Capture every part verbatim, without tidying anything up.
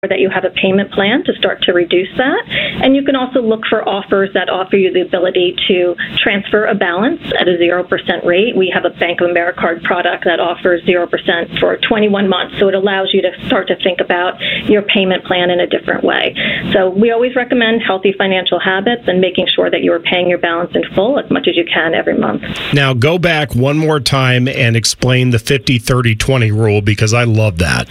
that you have a payment plan to start to reduce that. And you can also look for offers that offer you the ability to transfer a balance at a zero percent rate. We have a Bank of America card product that offers zero percent for twenty-one months. So it allows you to start to think about your payment plan in a different way. So we always recommend healthy financial habits and making sure that you are paying your balance in full as much as you can every month. Now go back one more time and explain the fifty thirty twenty rule, because I love that.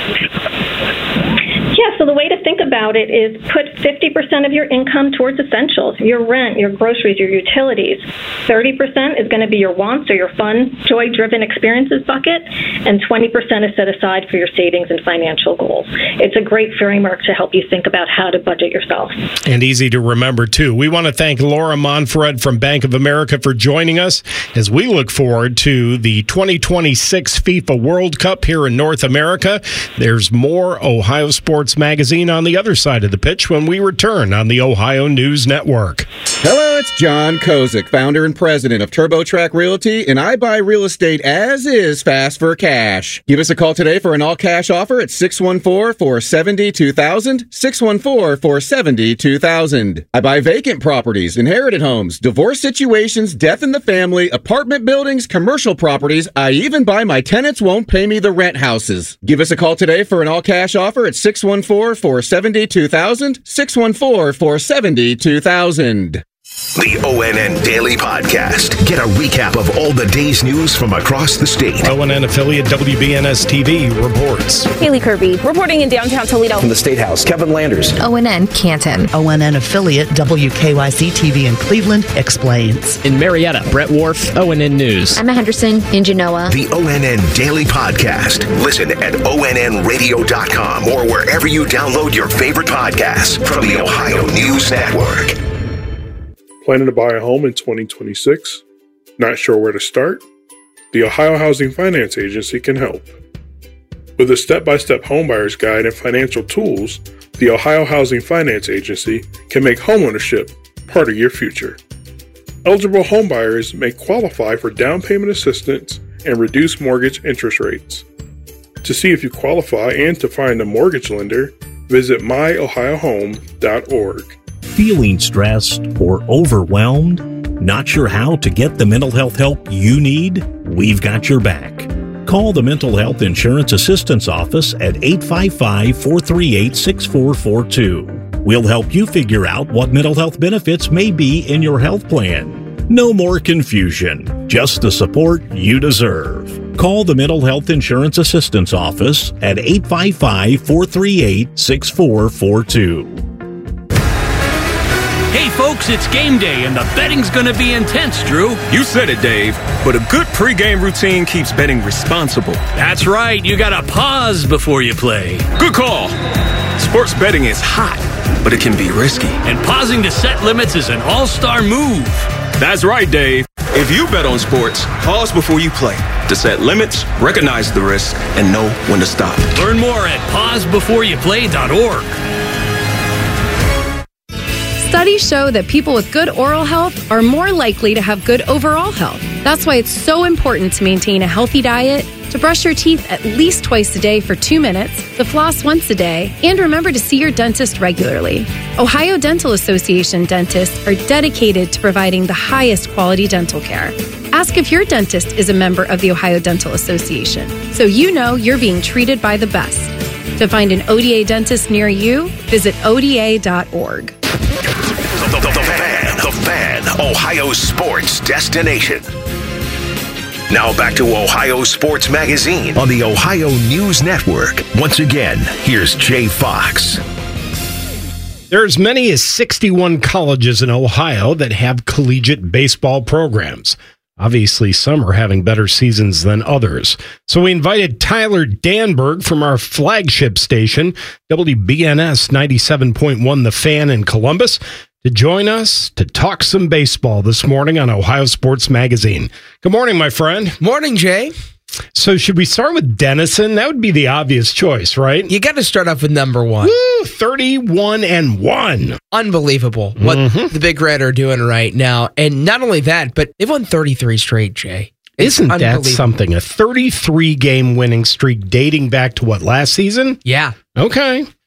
So the way to think about it is put fifty percent of your income towards essentials, your rent, your groceries, your utilities. thirty percent is going to be your wants or your fun, joy-driven experiences bucket, and twenty percent is set aside for your savings and financial goals. It's a great framework to help you think about how to budget yourself. And easy to remember, too. We want to thank Laura Monfred from Bank of America for joining us as we look forward to the twenty twenty-six FIFA World Cup here in North America. There's more Ohio Sports Magazine on the other side of the pitch when we return on the Ohio News Network. Hello, it's John Kozik, founder and president of TurboTrack Realty, and I buy real estate as is, fast for cash. Give us a call today for an all-cash offer at six one four, four seven zero, two thousand, six one four, four seven zero, two thousand. I buy vacant properties, inherited homes, divorce situations, death in the family, apartment buildings, commercial properties. I even buy my tenants won't pay me the rent houses. Give us a call today for an all-cash offer at six one four, four seven zero, two thousand, six one four, four seven zero, two thousand. The O N N Daily Podcast. Get a recap of all the day's news from across the state. O N N affiliate W B N S T V reports. Haley Kirby reporting in downtown Toledo. From the State House, Kevin Landers. O N N Canton. O N N affiliate W K Y C T V in Cleveland explains. In Marietta, Brett Wharf, O N N News. Emma Henderson in Genoa. The O N N Daily Podcast. Listen at O N N radio dot com or wherever you download your favorite podcasts from the Ohio News Network. Planning to buy a home in twenty twenty-six? Not sure where to start? The Ohio Housing Finance Agency can help. With a step-by-step homebuyer's guide and financial tools, the Ohio Housing Finance Agency can make homeownership part of your future. Eligible homebuyers may qualify for down payment assistance and reduced mortgage interest rates. To see if you qualify and to find a mortgage lender, visit my ohio home dot org. Feeling stressed or overwhelmed? Not sure how to get the mental health help you need? We've got your back. Call the Mental Health Insurance Assistance Office at eight five five, four three eight, six four four two. We'll help you figure out what mental health benefits may be in your health plan. No more confusion, just the support you deserve. Call the Mental Health Insurance Assistance Office at eight five five, four three eight, six four four two. Hey folks, it's game day and the betting's gonna be intense, Drew. You said it, Dave, but a good pregame routine keeps betting responsible. That's right, you gotta pause before you play. Good call. Sports betting is hot, but it can be risky. And pausing to set limits is an all-star move. That's right, Dave. If you bet on sports, pause before you play to set limits, recognize the risk, and know when to stop. Learn more at pause before you play dot org. Studies show that people with good oral health are more likely to have good overall health. That's why it's so important to maintain a healthy diet, to brush your teeth at least twice a day for two minutes, to floss once a day, and remember to see your dentist regularly. Ohio Dental Association dentists are dedicated to providing the highest quality dental care. Ask if your dentist is a member of the Ohio Dental Association, so you know you're being treated by the best. To find an O D A dentist near you, visit O D A dot org. The, the, the Fan, the Fan, Ohio sports destination. Now back to Ohio Sports Magazine on the Ohio News Network. Once again, here's Jay Fox. There are as many as sixty-one colleges in Ohio that have collegiate baseball programs. Obviously, some are having better seasons than others. So we invited Tyler Danberg from our flagship station, W B N S ninety-seven point one The Fan in Columbus, to join us to talk some baseball this morning on Ohio Sports Magazine. Good morning, my friend. Morning, Jay. So should we start with Denison? That would be the obvious choice, right? You got to start off with number one. Woo, thirty-one and one. Unbelievable what mm-hmm. the Big Red are doing right now. And not only that, but they've won thirty-three straight, Jay. It's Isn't that something? A thirty-three game winning streak dating back to what, last season? Yeah. Okay.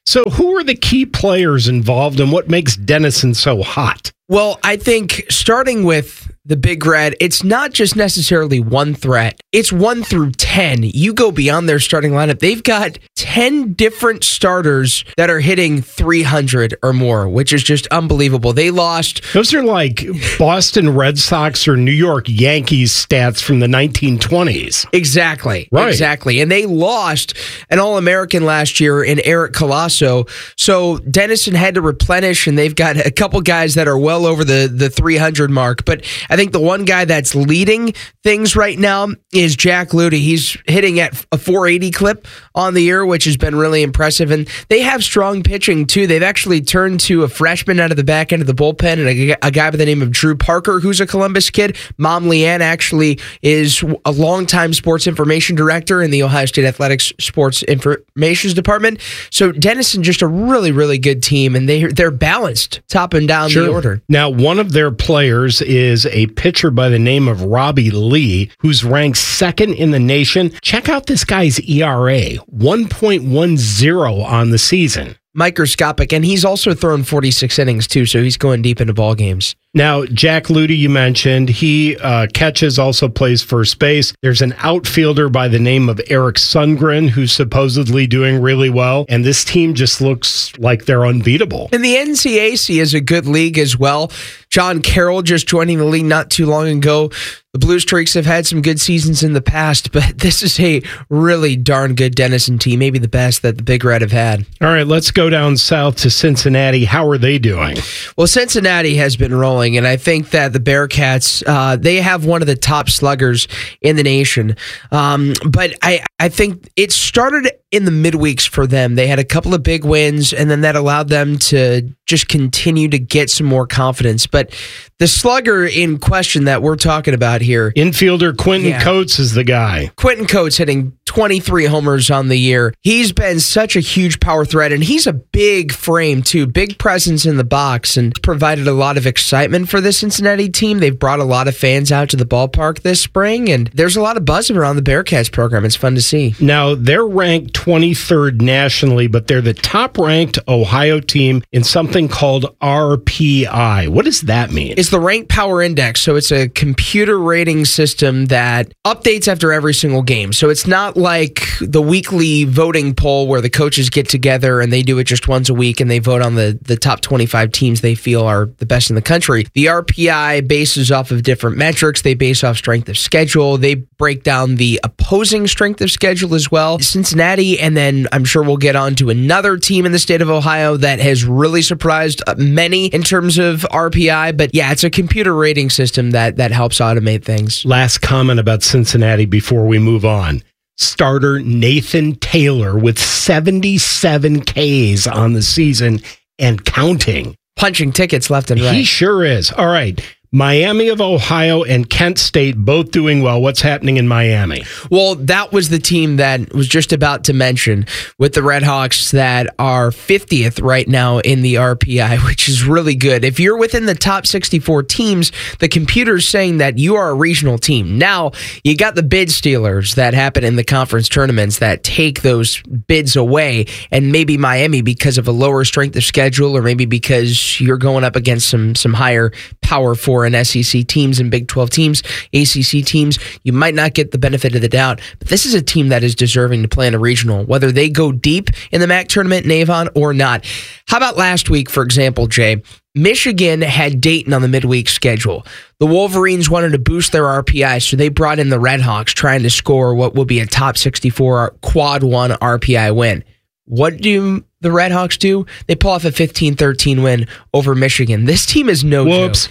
So who are the key players involved and what makes Denison so hot? Well, I think starting with the Big Red, it's not just necessarily one threat. It's one through ten. You go beyond their starting lineup. They've got ten different starters that are hitting three hundred or more, which is just unbelievable. They lost. Those are like Boston Red Sox or New York Yankees stats from the nineteen twenties. Exactly. Right. Exactly. And they lost an All-American last year in Eric Colasso. So Denison had to replenish, and they've got a couple guys that are well over the, the three hundred mark. But I think the one guy that's leading things right now is Jack Ludy. He's hitting at a four eighty clip on the year, which has been really impressive. And they have strong pitching, too. They've actually turned to a freshman out of the back end of the bullpen and a, a guy by the name of Drew Parker, who's a Columbus kid. Mom Leanne actually is a longtime sports information director in the Ohio State Athletics Sports Information Department. So Denison, just a really, really good team, and they, they're balanced top and down Sure. the order. Now, one of their players is a pitcher by the name of Robbie Lee, who's ranked second in the nation. Check out this guy's E R A, one point one oh on the season. Microscopic, and he's also thrown forty-six innings, too, so he's going deep into ball games. Now, Jack Ludy, you mentioned, he uh, catches, also plays first base. There's an outfielder by the name of Eric Sundgren, who's supposedly doing really well, and this team just looks like they're unbeatable. And the N C A C is a good league as well. John Carroll just joining the league not too long ago. The Blue Streaks have had some good seasons in the past, but this is a really darn good Denison team, maybe the best that the Big Red have had. All right, let's go down south to Cincinnati. How are they doing? Well, Cincinnati has been rolling, and I think that the Bearcats, uh, they have one of the top sluggers in the nation. Um, but I, I think it started in the midweeks for them. They had a couple of big wins, and then that allowed them to just continue to get some more confidence. But the slugger in question that we're talking about here, infielder Quentin Yeah. Coates is the guy. Quentin Coates hitting twenty-three homers on the year. He's been such a huge power threat, and he's a big frame too, big presence in the box, and provided a lot of excitement for the Cincinnati team. They've brought a lot of fans out to the ballpark this spring, and there's a lot of buzz around the Bearcats program. It's fun to see. Now, they're ranked twenty-third nationally, but they're the top-ranked Ohio team in something called R P I. What does that mean? It's the Rank Power Index, so it's a computer rating system that updates after every single game. So it's not like the weekly voting poll where the coaches get together and they do it just once a week and they vote on the, the top twenty-five teams they feel are the best in the country. The R P I bases off of different metrics. They base off strength of schedule. They break down the opposing strength of schedule as well. Cincinnati, and then I'm sure we'll get on to another team in the state of Ohio that has really surprised many in terms of R P I. But yeah, it's a computer rating system that, that helps automate things. Last comment about Cincinnati before we move on. Starter Nathan Taylor with seventy-seven Ks on the season and counting. Punching tickets left and right. He sure is. All right. Miami of Ohio and Kent State both doing well. What's happening in Miami? Well, that was the team that was just about to mention with the Red Hawks that are fiftieth right now in the R P I, which is really good. If you're within the top sixty-four teams, the computer's saying that you are a regional team. Now, you got the bid stealers that happen in the conference tournaments that take those bids away, and maybe Miami, because of a lower strength of schedule or maybe because you're going up against some, some higher power for and S E C teams and Big twelve teams, A C C teams, you might not get the benefit of the doubt. But this is a team that is deserving to play in a regional, whether they go deep in the M A C tournament in Avon or not. How about last week, for example, Jay? Michigan had Dayton on the midweek schedule. The Wolverines wanted to boost their R P I, so they brought in the Red Hawks, trying to score what will be a top sixty-four quad one R P I win. What do the Red Hawks do? They pull off a fifteen thirteen win over Michigan. This team is no Whoops.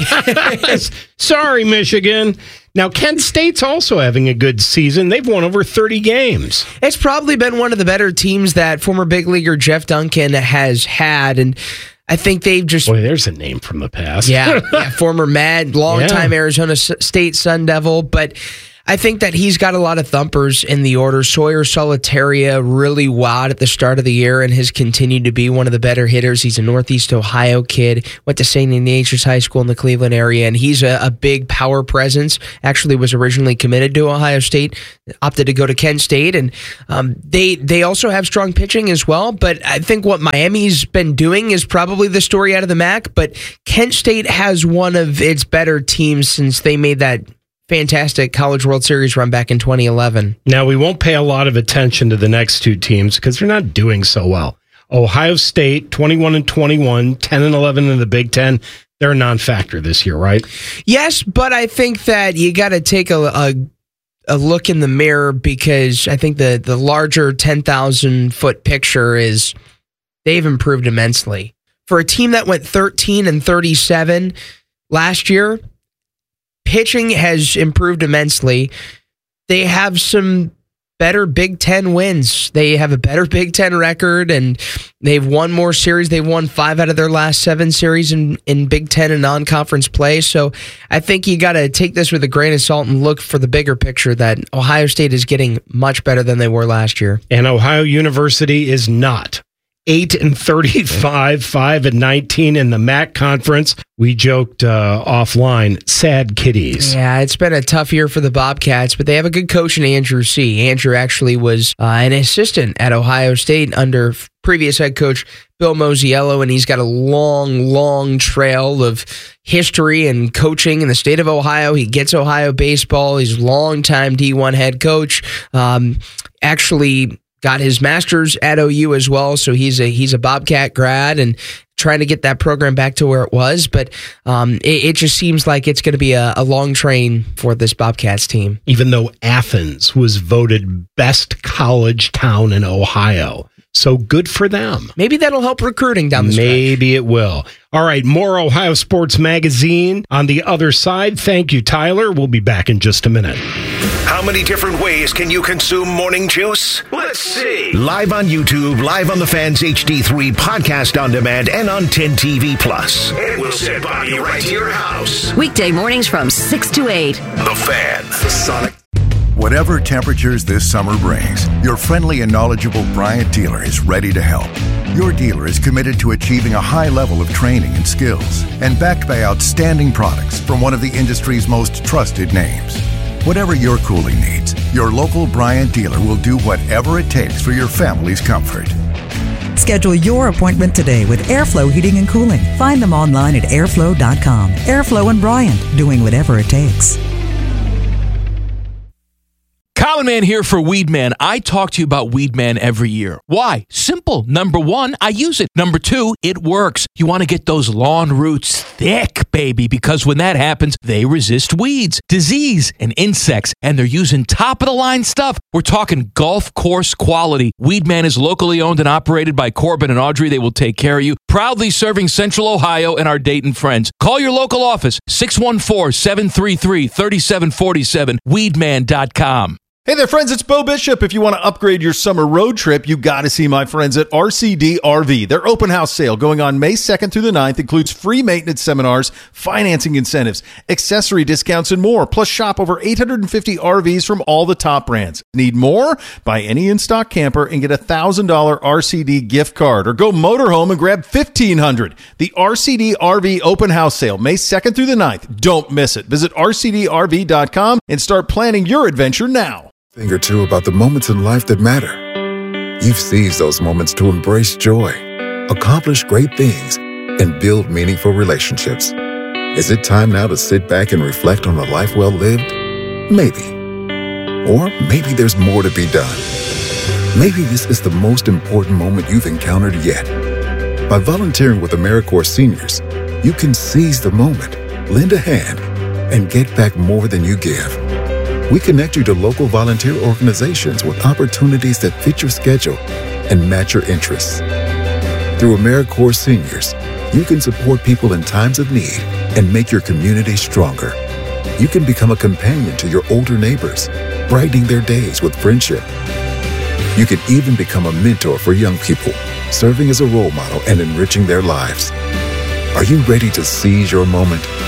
joke. Sorry, Michigan. Now, Kent State's also having a good season. They've won over thirty games. It's probably been one of the better teams that former big leaguer Jeff Duncan has had, and I think they've just... Boy, there's a name from the past. yeah, yeah, former Mad, longtime Yeah. Arizona State Sun Devil, but... I think that he's got a lot of thumpers in the order. Sawyer Solitaria really wowed at the start of the year and has continued to be one of the better hitters. He's a Northeast Ohio kid, went to Saint Ignatius High School in the Cleveland area, and he's a, a big power presence. Actually was originally committed to Ohio State, opted to go to Kent State, and um, they they also have strong pitching as well. But I think what Miami's been doing is probably the story out of the M A C, but Kent State has one of its better teams since they made that fantastic College World Series run back in twenty eleven. Now, we won't pay a lot of attention to the next two teams because they're not doing so well. Ohio State, twenty-one and twenty-one, ten and eleven in the Big Ten. They're a non-factor this year, right? Yes, but I think that you got to take a, a a look in the mirror because I think the, the larger ten thousand foot picture is they've improved immensely. For a team that went thirteen and thirty-seven last year, pitching has improved immensely. They have some better Big Ten wins. They have a better Big Ten record, and they've won more series. They've won five out of their last seven series in, in Big Ten and non-conference play. So I think you got to take this with a grain of salt and look for the bigger picture that Ohio State is getting much better than they were last year. And Ohio University is not. eight and thirty-five, five and nineteen in the M A C conference. We joked uh, offline, sad kitties. Yeah, it's been a tough year for the Bobcats, but they have a good coach in Andrew C. Andrew actually was uh, an assistant at Ohio State under previous head coach Bill Mosiello, and he's got a long, long trail of history and coaching in the state of Ohio. He gets Ohio baseball. He's a longtime D one head coach. Um, actually got his master's at O U as well, so he's a he's a Bobcat grad and trying to get that program back to where it was. But um, it, it just seems like it's going to be a, a long train for this Bobcats team. Even though Athens was voted best college town in Ohio. So good for them. Maybe that'll help recruiting down the stretch. Maybe it will. All right, more Ohio Sports Magazine on the other side. Thank you, Tyler. We'll be back in just a minute. How many different ways can you consume morning juice? Let's see. Live on YouTube, live on the Fans H D three, podcast on demand, and on ten T V Plus. And we'll send Bobby right to your house. Weekday mornings from six to eight. The Fan. The Sonic. Whatever temperatures this summer brings, your friendly and knowledgeable Bryant dealer is ready to help. Your dealer is committed to achieving a high level of training and skills and backed by outstanding products from one of the industry's most trusted names. Whatever your cooling needs, your local Bryant dealer will do whatever it takes for your family's comfort. Schedule your appointment today with Airflow Heating and Cooling. Find them online at airflow dot com. Airflow and Bryant, doing whatever it takes. Common Man here for Weed Man. I talk to you about Weed Man every year. Why? Simple. Number one, I use it. Number two, it works. You want to get those lawn roots thick, baby, because when that happens, they resist weeds, disease, and insects, and they're using top-of-the-line stuff. We're talking golf course quality. Weed Man is locally owned and operated by Corbin and Audrey. They will take care of you. Proudly serving Central Ohio and our Dayton friends. Call your local office, six one four, seven three three, three seven four seven, weed man dot com. Hey there, friends. It's Bo Bishop. If you want to upgrade your summer road trip, you got to see my friends at R C D R V. Their open house sale going on May second through the ninth includes free maintenance seminars, financing incentives, accessory discounts, and more. Plus, shop over eight hundred fifty R Vs from all the top brands. Need more? Buy any in-stock camper and get a one thousand dollars R C D gift card. Or go motorhome and grab fifteen hundred dollars. The R C D R V open house sale, May second through the ninth. Don't miss it. Visit R C D R V dot com and start planning your adventure now. Thing or two about the moments in life that matter. You've seized those moments to embrace joy, accomplish great things, and build meaningful relationships. Is it time now to sit back and reflect on a life well lived? Maybe. Or maybe there's more to be done. Maybe this is the most important moment you've encountered yet. By volunteering with AmeriCorps Seniors, you can seize the moment, lend a hand, and get back more than you give. We connect you to local volunteer organizations with opportunities that fit your schedule and match your interests. Through AmeriCorps Seniors, you can support people in times of need and make your community stronger. You can become a companion to your older neighbors, brightening their days with friendship. You can even become a mentor for young people, serving as a role model and enriching their lives. Are you ready to seize your moment?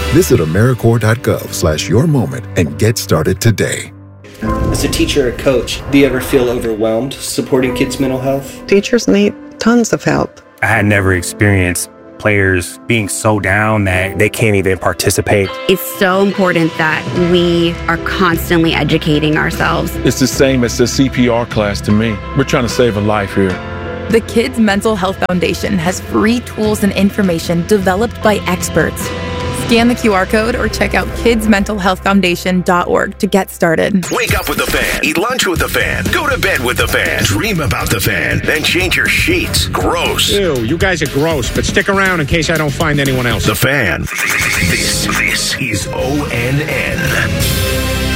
Visit AmeriCorps.gov slash your moment and get started today. As a teacher or coach, do you ever feel overwhelmed supporting kids' mental health? Teachers need tons of help. I had never experienced players being so down that they can't even participate. It's so important that we are constantly educating ourselves. It's the same as the C P R class to me. We're trying to save a life here. The Kids Mental Health Foundation has free tools and information developed by experts. Scan the Q R code or check out kids mental health foundation dot org to get started. Wake up with the Fan. Eat lunch with the Fan. Go to bed with the Fan. Dream about the Fan. Then change your sheets. Gross. Ew, you guys are gross, but stick around in case I don't find anyone else. The Fan. This, this is O N N.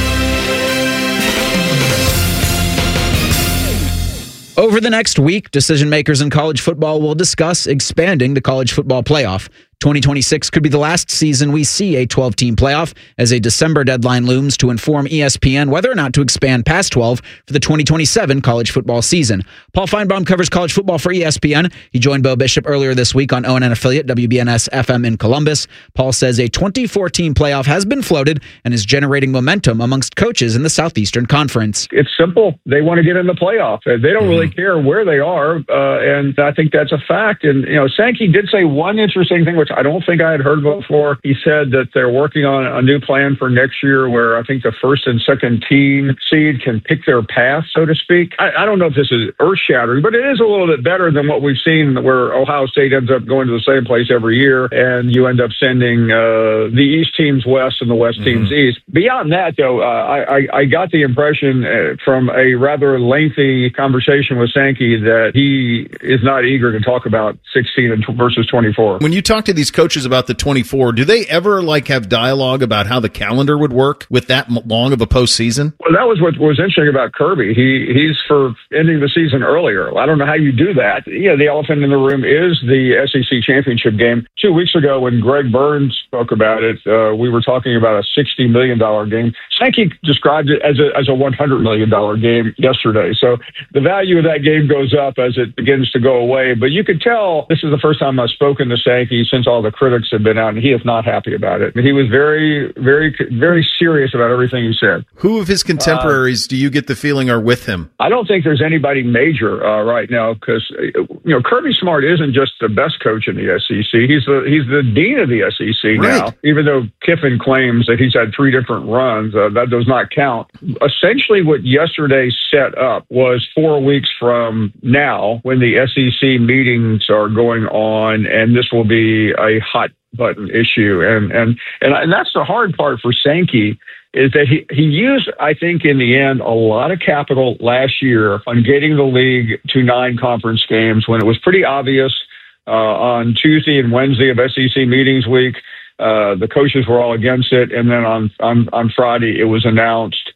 Over the next week, decision makers in college football will discuss expanding the college football playoff. twenty twenty-six could be the last season we see a twelve-team playoff as a December deadline looms to inform E S P N whether or not to expand past twelve for the twenty twenty-seven college football season. Paul Feinbaum covers college football for E S P N. He joined Bo Bishop earlier this week on O N N affiliate W B N S F M in Columbus. Paul says a twenty-four team playoff has been floated and is generating momentum amongst coaches in the Southeastern Conference. It's simple. They want to get in the playoff. They don't mm-hmm. really care where they are, uh, and I think that's a fact. And, you know, Sankey did say one interesting thing, which I don't think I had heard before. He said that they're working on a new plan for next year where I think the first and second team seed can pick their path, so to speak. I, I don't know if this is earth-shattering, but it is a little bit better than what we've seen where Ohio State ends up going to the same place every year, and you end up sending uh, the East teams west and the West mm-hmm. teams east. Beyond that, though, uh, I, I, I got the impression uh, from a rather lengthy conversation with Sankey that he is not eager to talk about sixteen and versus twenty-four. When you talk to these coaches about the twenty-four, do they ever like have dialogue about how the calendar would work with that long of a postseason? Well, that was what was interesting about Kirby. He he's for ending the season earlier. I don't know how you do that. Yeah, the elephant in the room is the S E C championship game. Two weeks ago, when Greg Burns spoke about it, uh, we were talking about a sixty million dollars game. Sankey described it as a as a one hundred million dollars game yesterday. So the value of that game goes up as it begins to go away. But you could tell this is the first time I've spoken to Sankey since all the critics have been out, and he is not happy about it. He was very, very, very serious about everything he said. Who of his contemporaries uh, do you get the feeling are with him? I don't think there's anybody major uh, right now because, you know, Kirby Smart isn't just the best coach in the S E C. He's the he's the dean of the S E C right. now, even though Kiffin claims that he's had three different runs. Uh, that does not count. Essentially what yesterday set up was four weeks from now when the S E C meetings are going on, and this will be a hot button issue. And and and, and that's the hard part for Sankey is that he, he used, I think, in the end, a lot of capital last year on getting the league to nine conference games when it was pretty obvious uh, on Tuesday and Wednesday of S E C meetings week. Uh, the coaches were all against it. And then on, on, on Friday, it was announced.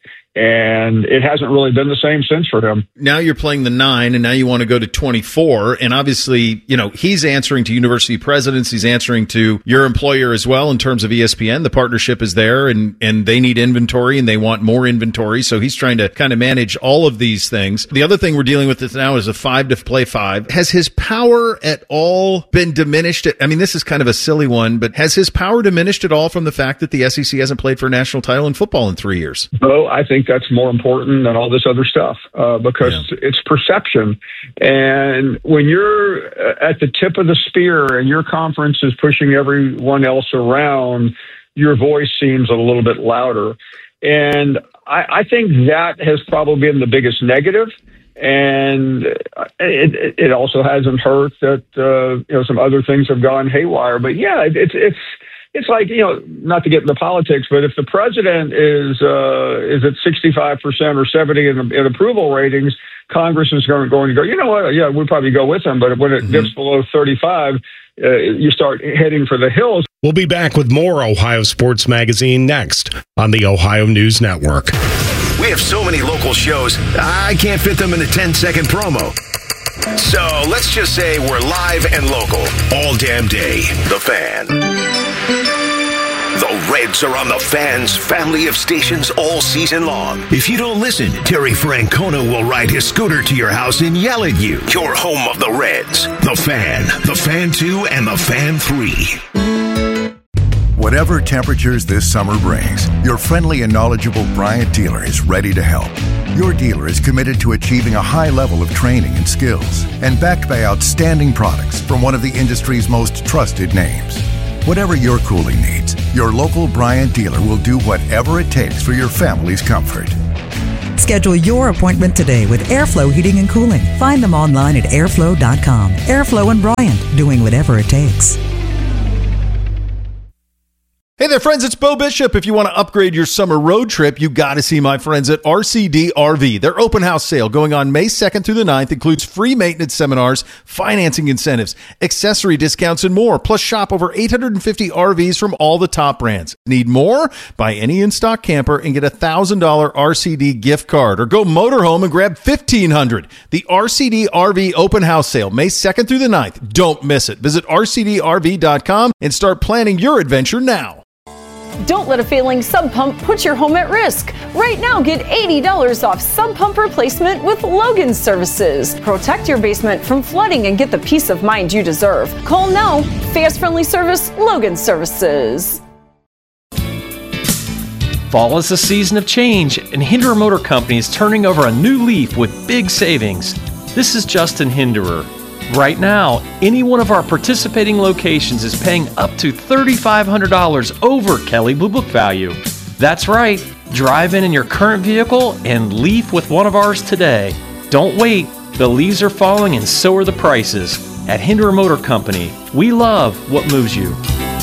And it hasn't really been the same since for him. Now you're playing the nine, and now you want to go to twenty-four. And obviously, you know, he's answering to university presidents. He's answering to your employer as well in terms of E S P N. The partnership is there, and, and they need inventory, and they want more inventory. So he's trying to kind of manage all of these things. The other thing we're dealing with this now is a five to play five. Has his power at all been diminished? I mean, this is kind of a silly one, but has his power diminished at all from the fact that the S E C hasn't played for a national title in football in three years? No, I think that's more important than all this other stuff uh, because yeah. it's perception. And when you're at the tip of the spear and your conference is pushing everyone else around, your voice seems a little bit louder. And I, I think that has probably been the biggest negative. And it, it also hasn't hurt that uh, you know some other things have gone haywire. But yeah, it, it's it's. It's like, you know, not to get into politics, but if the president is uh, is at sixty-five percent or seventy in, in approval ratings, Congress is going, going to go, you know what, yeah, we'll probably go with him. But when it mm-hmm. dips below thirty-five, uh, you start heading for the hills. We'll be back with more Ohio Sports Magazine next on the Ohio News Network. We have so many local shows, I can't fit them in a ten-second promo. So let's just say we're live and local all damn day. The Fan. The Reds are on the Fan's family of stations all season long. If you don't listen, Terry Francona will ride his scooter to your house and yell at you. Your home of the Reds. The Fan, The Fan two, and The Fan three. Whatever temperatures this summer brings, your friendly and knowledgeable Bryant dealer is ready to help. Your dealer is committed to achieving a high level of training and skills and backed by outstanding products from one of the industry's most trusted names. Whatever your cooling needs, your local Bryant dealer will do whatever it takes for your family's comfort. Schedule your appointment today with Airflow Heating and Cooling. Find them online at airflow dot com. Airflow and Bryant, doing whatever it takes. Hey there, friends. It's Bo Bishop. If you want to upgrade your summer road trip, you got to see my friends at R C D R V. Their open house sale going on May second through the ninth includes free maintenance seminars, financing incentives, accessory discounts, and more. Plus, shop over eight hundred fifty R Vs from all the top brands. Need more? Buy any in-stock camper and get a one thousand dollars R C D gift card. Or go motorhome and grab fifteen hundred dollars. The R C D R V open house sale, May second through the ninth. Don't miss it. Visit R C D R V dot com and start planning your adventure now. Don't let a failing sump pump put your home at risk. Right now, get eighty dollars off sump pump replacement with Logan Services. Protect your basement from flooding and get the peace of mind you deserve. Call now. Fast, friendly service, Logan Services. Fall is a season of change, and Hinderer Motor Company is turning over a new leaf with big savings. This is Justin Hinderer. Right now, any one of our participating locations is paying up to three thousand five hundred dollars over Kelley Blue Book value. That's right. Drive in in your current vehicle and leave with one of ours today. Don't wait. The leaves are falling and so are the prices. At Hinderer Motor Company, we love what moves you.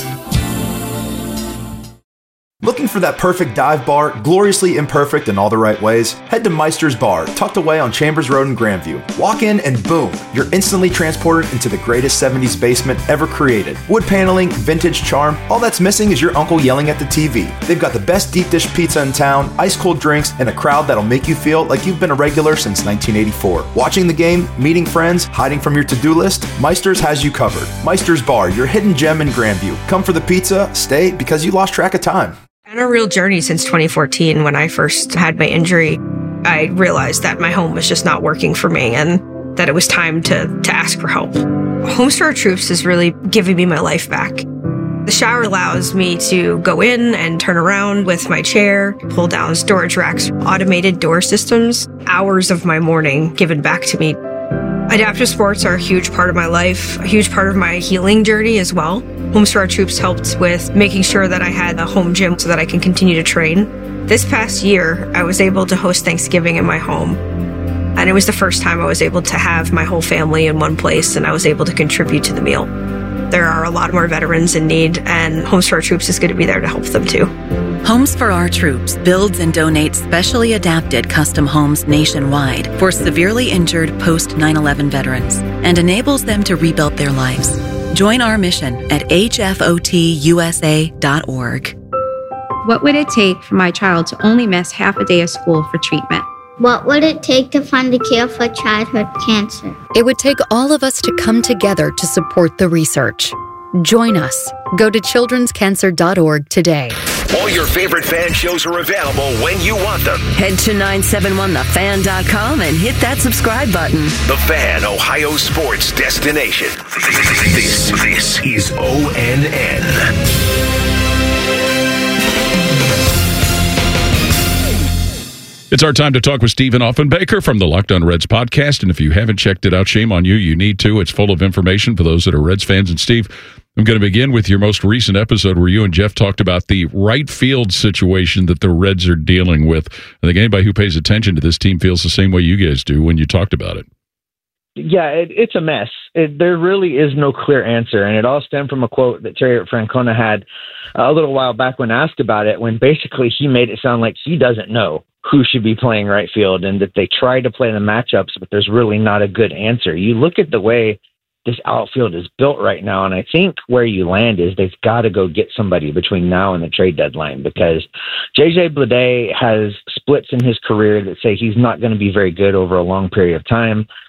Looking for that perfect dive bar, gloriously imperfect in all the right ways? Head to Meister's Bar, tucked away on Chambers Road in Grandview. Walk in and boom, you're instantly transported into the greatest seventies basement ever created. Wood paneling, vintage charm, all that's missing is your uncle yelling at the T V. They've got the best deep dish pizza in town, ice cold drinks, and a crowd that'll make you feel like you've been a regular since nineteen eighty-four. Watching the game, meeting friends, hiding from your to-do list, Meister's has you covered. Meister's Bar, your hidden gem in Grandview. Come for the pizza, stay because you lost track of time. On a real journey since twenty fourteen, when I first had my injury, I realized that my home was just not working for me and that it was time to, to ask for help. Homes for Our Troops is really giving me my life back. The shower allows me to go in and turn around with my chair, pull down storage racks, automated door systems, hours of my morning given back to me. Adaptive sports are a huge part of my life, a huge part of my healing journey as well. Homes for Our Troops helped with making sure that I had a home gym so that I can continue to train. This past year, I was able to host Thanksgiving in my home. And it was the first time I was able to have my whole family in one place and I was able to contribute to the meal. There are a lot more veterans in need, and Homes for Our Troops is going to be there to help them too. Homes for Our Troops builds and donates specially adapted custom homes nationwide for severely injured post nine eleven veterans and enables them to rebuild their lives. Join our mission at H F O T U S A dot org. What would it take for my child to only miss half a day of school for treatment? What would it take to find a cure for childhood cancer? It would take all of us to come together to support the research. Join us. Go to children's cancer dot org today. All your favorite fan shows are available when you want them. Head to nine seven one the fan dot com and hit that subscribe button. The Fan, Ohio sports destination. This, this is O N N. It's our time to talk with Stephen Offenbaker from the Locked On Reds podcast. And if you haven't checked it out, shame on you. You need to. It's full of information for those that are Reds fans. And Steve, I'm going to begin with your most recent episode where you and Jeff talked about the right field situation that the Reds are dealing with. I think anybody who pays attention to this team feels the same way you guys do when you talked about it. Yeah, it, it's a mess. It, there really is no clear answer. And it all stemmed from a quote that Terry Francona had a little while back when asked about it, when basically he made it sound like he doesn't know who should be playing right field and that they try to play the matchups, but there's really not a good answer. You look at the way this outfield is built right now, and I think where you land is they've got to go get somebody between now and the trade deadline, because J J Bleday has splits in his career that say he's not going to be very good over a long period of time.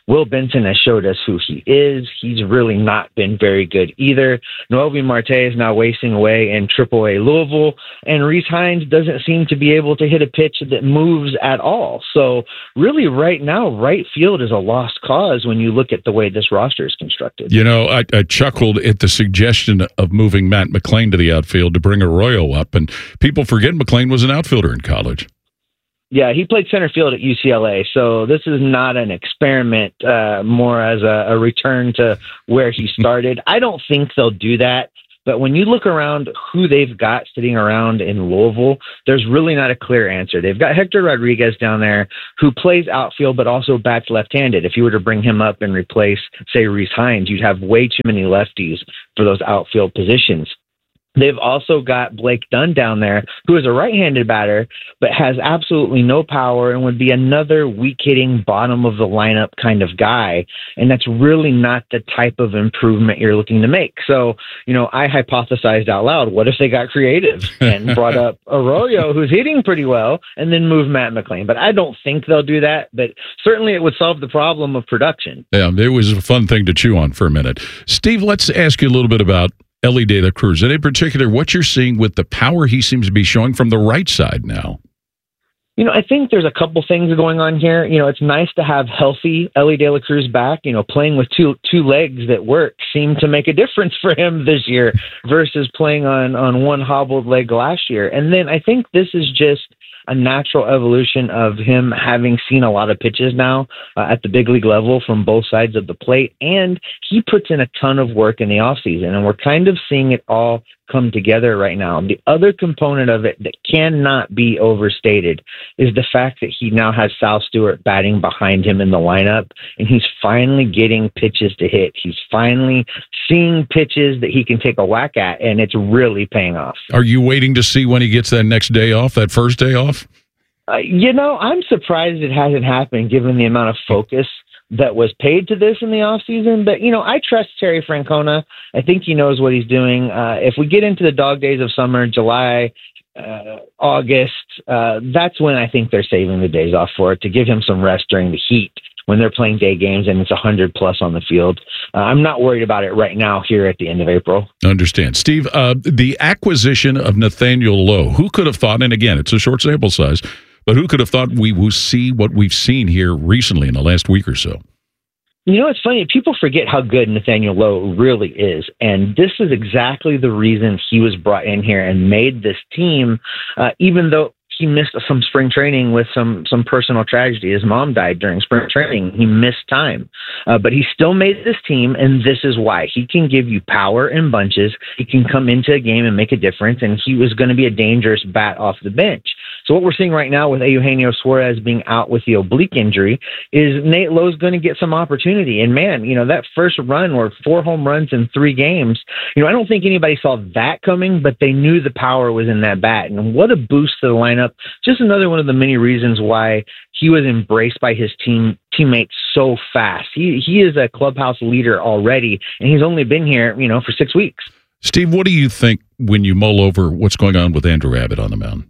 Will Benson has showed us who he is. He's really not been very good either. Noelvi Marte is now wasting away in triple A Louisville, and Reese Hines doesn't seem to be able to hit a pitch that moves at all. So really right now, right field is a lost cause when you look at the way this roster is constructed. You know, I, I chuckled at the suggestion of moving Matt McLean to the outfield to bring Arroyo up, and people forget McLean was an outfielder in college. Yeah, he played center field at U C L A, so this is not an experiment, uh, more as a, a return to where he started. I don't think they'll do that, but when you look around who they've got sitting around in Louisville, there's really not a clear answer. They've got Hector Rodriguez down there who plays outfield but also bats left-handed. If you were to bring him up and replace, say, Reese Hines, you'd have way too many lefties for those outfield positions. They've also got Blake Dunn down there, who is a right-handed batter, but has absolutely no power and would be another weak-hitting, bottom-of-the-lineup kind of guy. And that's really not the type of improvement you're looking to make. So, you know, I hypothesized out loud, what if they got creative and brought up Arroyo, who's hitting pretty well, and then move Matt McLean? But I don't think they'll do that, but certainly it would solve the problem of production. Yeah, it was a fun thing to chew on for a minute. Steve, let's ask you a little bit about Elly De La Cruz, and in particular, what you're seeing with the power he seems to be showing from the right side now. You know, I think there's a couple things going on here. You know, it's nice to have healthy Elly De La Cruz back. You know, playing with two two legs that work seemed to make a difference for him this year versus playing on, on one hobbled leg last year. And then I think this is just a natural evolution of him having seen a lot of pitches now uh, at the big league level from both sides of the plate. And he puts in a ton of work in the offseason, and we're kind of seeing it all come together right now. The other component of it that cannot be overstated is the fact that he now has Sal Stewart batting behind him in the lineup, and he's finally getting pitches to hit. He's finally seeing pitches that he can take a whack at, and it's really paying off. Are you waiting to see when he gets that next day off, that first day off? Uh, you know, I'm surprised it hasn't happened given the amount of focus that was paid to this in the offseason. But, you know, I trust Terry Francona. I think he knows what he's doing. Uh, if we get into the dog days of summer, July, uh, August, uh, that's when I think they're saving the days off for it, to give him some rest during the heat when they're playing day games and it's one hundred plus on the field. Uh, I'm not worried about it right now here at the end of April. Understand. Steve, uh, the acquisition of Nathaniel Lowe, who could have thought, and again, it's a short sample size, but who could have thought we will see what we've seen here recently in the last week or so? You know, it's funny. People forget how good Nathaniel Lowe really is. And this is exactly the reason he was brought in here and made this team, uh, even though he missed some spring training with some some personal tragedy. His mom died during spring training. He missed time. Uh, but he still made this team, and this is why. He can give you power in bunches. He can come into a game and make a difference, and he was going to be a dangerous bat off the bench. So what we're seeing right now with Eugenio Suarez being out with the oblique injury is Nate Lowe's going to get some opportunity. And, man, you know, that first run were four home runs in three games. You know, I don't think anybody saw that coming, but they knew the power was in that bat. And what a boost to the lineup. Just another one of the many reasons why he was embraced by his team teammates so fast. He he is a clubhouse leader already, and he's only been here, you know, for six weeks. Steve, what do you think when you mull over what's going on with Andrew Abbott on the mound?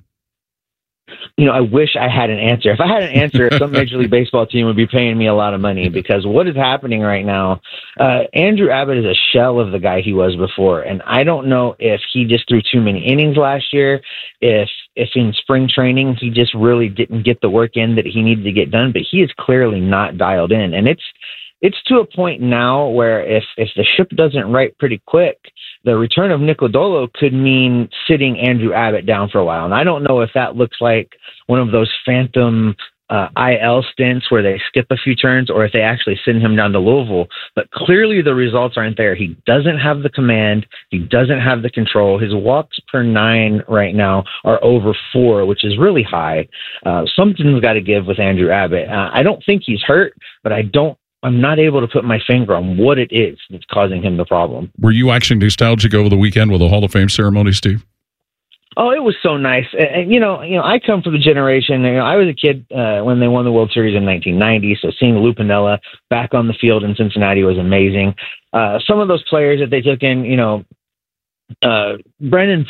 You know, I wish I had an answer. If I had an answer, some Major League Baseball team would be paying me a lot of money, because what is happening right now, uh, Andrew Abbott is a shell of the guy he was before. And I don't know if he just threw too many innings last year, if if in spring training he just really didn't get the work in that he needed to get done, but he is clearly not dialed in. And it's it's to a point now where if, if the ship doesn't right pretty quick, the return of Nick Lodolo could mean sitting Andrew Abbott down for a while. And I don't know if that looks like one of those phantom uh, I L stints where they skip a few turns, or if they actually send him down to Louisville. But clearly the results aren't there. He doesn't have the command. He doesn't have the control. His walks per nine right now are over four, which is really high. Uh, something's got to give with Andrew Abbott. Uh, I don't think he's hurt, but I don't I'm not able to put my finger on what it is that's causing him the problem. Were you actually nostalgic over the weekend with the Hall of Fame ceremony, Steve? Oh, it was so nice. And, and you know, you know, I come from the generation, you know, I was a kid uh, when they won the World Series in nineteen ninety. So seeing Lou Piniella back on the field in Cincinnati was amazing. Uh, some of those players that they took in, you know, Uh, Brandon Phillips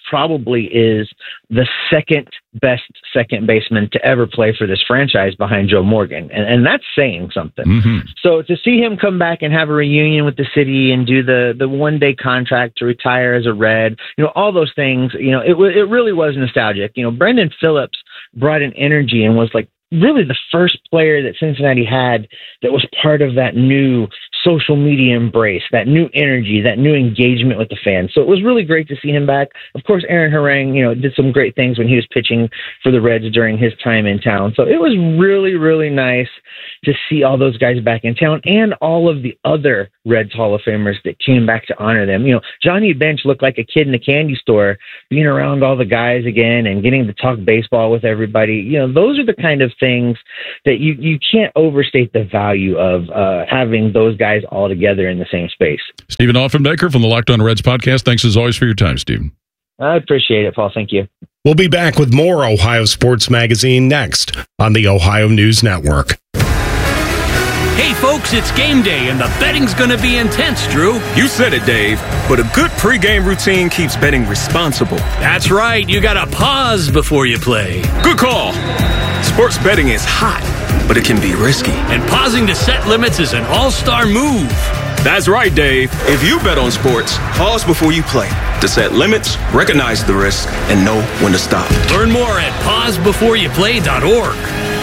probably is the second best second baseman to ever play for this franchise behind Joe Morgan. And, and that's saying something. Mm-hmm. So to see him come back and have a reunion with the city and do the, the one day contract to retire as a Red, you know, all those things, you know, it, it really was nostalgic. You know, Brendan Phillips brought an energy and was like really the first player that Cincinnati had that was part of that new social media embrace, that new energy, that new engagement with the fans. So it was really great to see him back. Of course, Aaron Harang, you know, did some great things when he was pitching for the Reds during his time in town. So it was really, really nice to see all those guys back in town and all of the other Reds Hall of Famers that came back to honor them. You know, Johnny Bench looked like a kid in a candy store, being around all the guys again and getting to talk baseball with everybody. You know, those are the kind of things that you, you can't overstate the value of uh, having those guys all together in the same space. Stephen Offenbaker from the Locked On Reds podcast. Thanks as always for your time, Stephen. I appreciate it, Paul. Thank you. We'll be back with more Ohio Sports Magazine next on the Ohio News Network. Hey, folks, it's game day, and the betting's going to be intense, Drew. You said it, Dave, but a good pregame routine keeps betting responsible. That's right. You got to pause before you play. Good call. Sports betting is hot, but it can be risky. And pausing to set limits is an all-star move. That's right, Dave. If you bet on sports, pause before you play to set limits, recognize the risk, and know when to stop. Learn more at pause before you play dot org.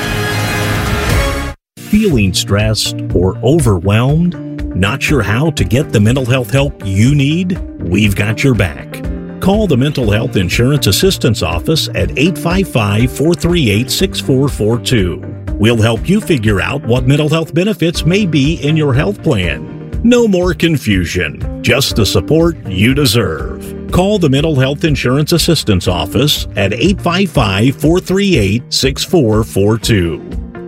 Feeling stressed or overwhelmed? Not sure how to get the mental health help you need? We've got your back. Call the Mental Health Insurance Assistance Office at eight five five, four three eight, six four four two. We'll help you figure out what mental health benefits may be in your health plan. No more confusion, just the support you deserve. Call the Mental Health Insurance Assistance Office at eight five five, four three eight, six four four two.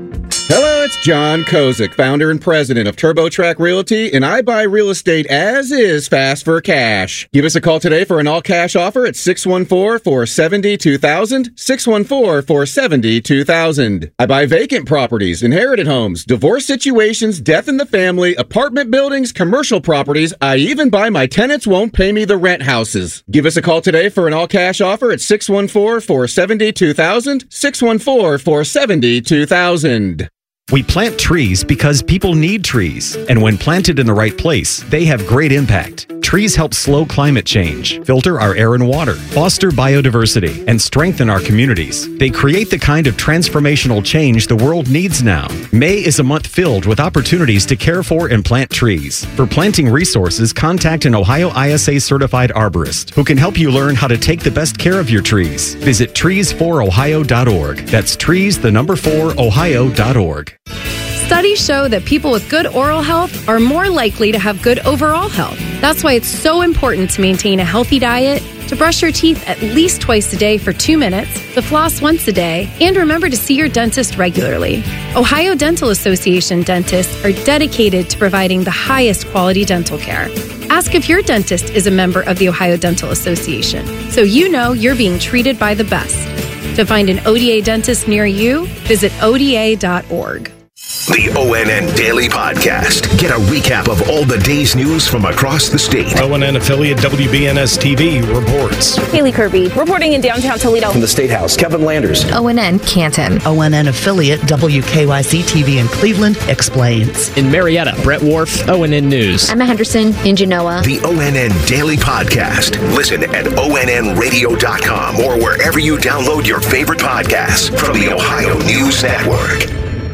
Hello, it's John Kozik, founder and president of TurboTrack Realty, and I buy real estate as is fast for cash. Give us a call today for an all-cash offer at six one four, four seven zero, two thousand, six one four, four seven zero, two thousand. I buy vacant properties, inherited homes, divorce situations, death in the family, apartment buildings, commercial properties. I even buy my tenants won't pay me the rent houses. Give us a call today for an all-cash offer at six one four, four seven zero, two thousand, six one four, four seven zero, two thousand. We plant trees because people need trees, and when planted in the right place, they have great impact. Trees help slow climate change, filter our air and water, foster biodiversity, and strengthen our communities. They create the kind of transformational change the world needs now. May is a month filled with opportunities to care for and plant trees. For planting resources, contact an Ohio I S A certified arborist who can help you learn how to take the best care of your trees. Visit trees for ohio dot org. That's trees, the number four, ohio dot org. Studies show that people with good oral health are more likely to have good overall health. That's why it's so important to maintain a healthy diet, to brush your teeth at least twice a day for two minutes, to floss once a day, and remember to see your dentist regularly. Ohio Dental Association dentists are dedicated to providing the highest quality dental care. Ask if your dentist is a member of the Ohio Dental Association, so you know you're being treated by the best. To find an O D A dentist near you, visit O D A dot org. The O N N Daily Podcast. Get a recap of all the day's news from across the state. O N N affiliate W B N S T V reports. Haley Kirby reporting in downtown Toledo. From the State House, Kevin Landers. O N N Canton. O N N affiliate W K Y C T V in Cleveland explains. In Marietta, Brett Wharf, O N N News. Emma Henderson in Genoa. The O N N Daily Podcast. Listen at O N N radio dot com or wherever you download your favorite podcasts from the Ohio News Network.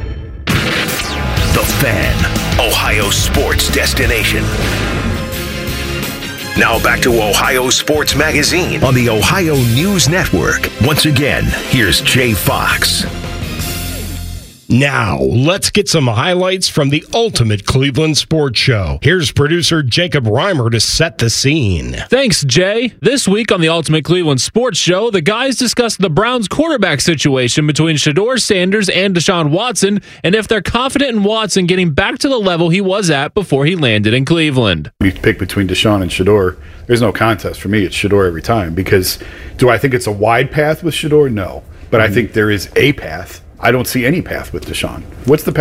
The Fan, Ohio sports destination. Now back to Ohio Sports Magazine on the Ohio News Network. Once again, here's Jay Fox. Now, let's get some highlights from the ultimate Cleveland sports show. Here's producer Jacob Reimer to set the scene. Thanks, Jay. This week on the Ultimate Cleveland Sports Show, the guys discussed the Browns quarterback situation between Shedeur Sanders and Deshaun Watson, and if they're confident in Watson getting back to the level he was at before he landed in Cleveland. You pick between Deshaun and Shedeur, there's no contest for me. It's Shedeur every time, because do I think it's a wide path with Shedeur? No. But mm-hmm. I think there is a path. I don't see any path with Deshaun. What's the path?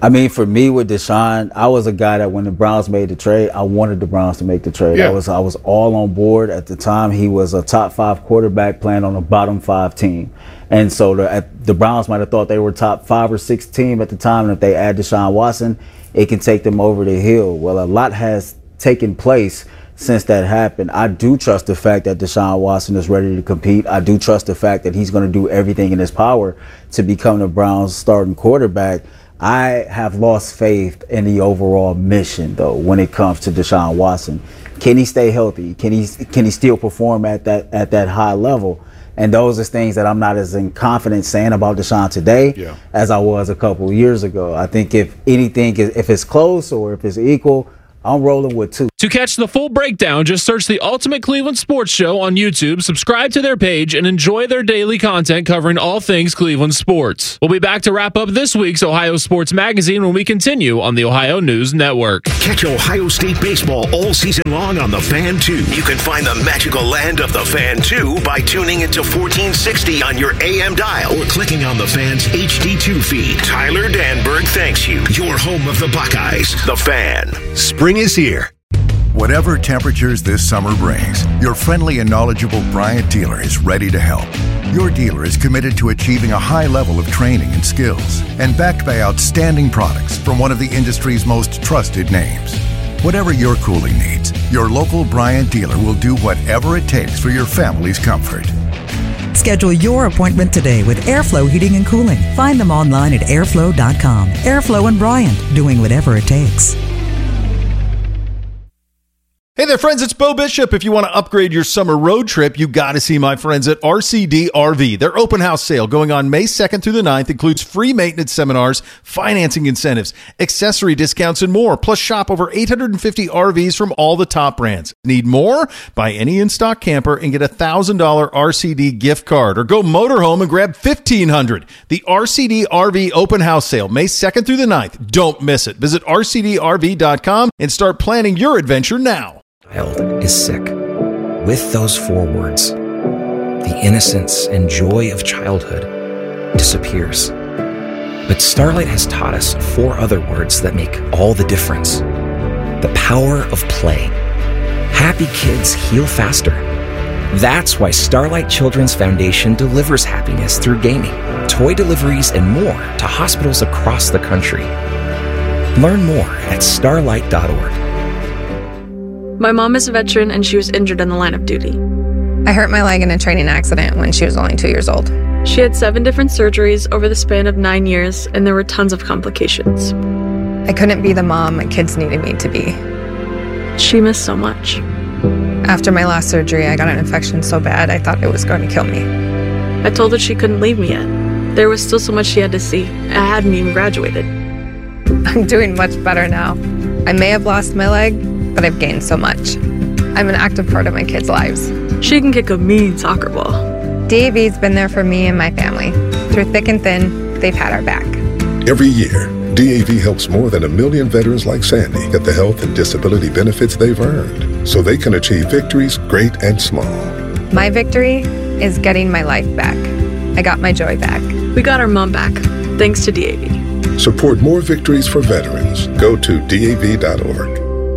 I mean, for me with Deshaun, I was a guy that when the Browns made the trade, I wanted the Browns to make the trade. Yeah. I was I was all on board at the time. He was a top five quarterback playing on a bottom five team. And so the, at, the Browns might have thought they were top five or six team at the time. And if they add Deshaun Watson, it can take them over the hill. Well, a lot has taken place since that happened. I do trust the fact that Deshaun Watson is ready to compete. I do trust the fact that he's going to do everything in his power to become the Browns' starting quarterback. I have lost faith in the overall mission, though, when it comes to Deshaun Watson. Can he stay healthy? Can he can he still perform at that at that high level? And those are things that I'm not as in confident saying about Deshaun today yeah. as I was a couple of years ago. I think if anything, if it's close or if it's equal, I'm rolling with two. To catch the full breakdown, just search the Ultimate Cleveland Sports Show on YouTube, subscribe to their page, and enjoy their daily content covering all things Cleveland sports. We'll be back to wrap up this week's Ohio Sports Magazine when we continue on the Ohio News Network. Catch Ohio State baseball all season long on The Fan two. You can find the magical land of The Fan two by tuning into fourteen sixty on your A M dial or clicking on The Fan's H D two feed. Tyler Danberg thanks you. Your home of the Buckeyes, The Fan. Spring is here. Whatever temperatures this summer brings, your friendly and knowledgeable Bryant dealer is ready to help. Your dealer is committed to achieving a high level of training and skills and backed by outstanding products from one of the industry's most trusted names. Whatever your cooling needs, your local Bryant dealer will do whatever it takes for your family's comfort. Schedule your appointment today with Airflow Heating and Cooling. Find them online at airflow dot com. Airflow and Bryant, doing whatever it takes. Hey there, friends. It's Bo Bishop. If you want to upgrade your summer road trip, you got to see my friends at R C D R V. Their open house sale going on May second through the ninth includes free maintenance seminars, financing incentives, accessory discounts, and more. Plus, shop over eight hundred fifty R Vs from all the top brands. Need more? Buy any in-stock camper and get a one thousand dollars R C D gift card. Or go motorhome and grab fifteen hundred dollars. The R C D R V open house sale, May second through the ninth. Don't miss it. Visit R C D R V dot com and start planning your adventure now. Child is sick. With those four words, the innocence and joy of childhood disappears. But Starlight has taught us four other words that make all the difference. The power of play. Happy kids heal faster. That's why Starlight Children's Foundation delivers happiness through gaming, toy deliveries, and more to hospitals across the country. Learn more at starlight dot org. My mom is a veteran and she was injured in the line of duty. I hurt my leg in a training accident when she was only two years old. She had seven different surgeries over the span of nine years and there were tons of complications. I couldn't be the mom my kids needed me to be. She missed so much. After my last surgery, I got an infection so bad I thought it was going to kill me. I told her she couldn't leave me yet. There was still so much she had to see. I hadn't even graduated. I'm doing much better now. I may have lost my leg, but I've gained so much. I'm an active part of my kids' lives. She can kick a mean soccer ball. D A V's been there for me and my family. Through thick and thin, they've had our back. Every year, D A V helps more than a million veterans like Sandy get the health and disability benefits they've earned so they can achieve victories great and small. My victory is getting my life back. I got my joy back. We got our mom back, thanks to D A V. Support more victories for veterans. Go to D A V dot org.